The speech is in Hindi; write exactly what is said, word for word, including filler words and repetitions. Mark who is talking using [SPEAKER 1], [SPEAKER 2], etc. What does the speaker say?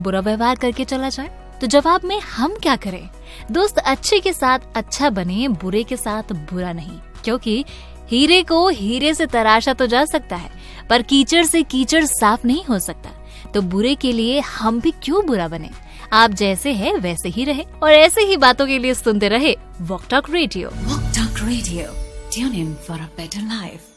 [SPEAKER 1] बुरा व्यवहार करके चला जाए? तो जवाब में हम क्या करें? दोस्त अच्छे के साथ अच्छा बने, बुरे के साथ बुरा नहीं, क्योंकि हीरे को हीरे से तराशा तो जा सकता है, पर कीचड़ से कीचड़ साफ नहीं हो सकता। तो बुरे के लिए हम भी क्यों बुरा बने? आप जैसे हैं वैसे ही रहे, और ऐसे ही बातों के लिए सुनते रहे walk talk radio.
[SPEAKER 2] Walk talk radio, tune in for a better life.